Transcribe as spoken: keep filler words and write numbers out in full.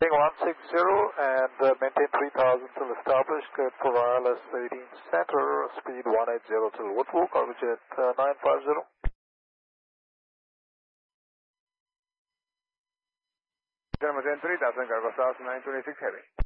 one six zero and uh, maintain three thousand till established. Code for wireless eighteen center, speed one eight zero till Woodville, coverage at uh, nine five zero. Maintain three thousand, cargo south nine twenty-six heavy.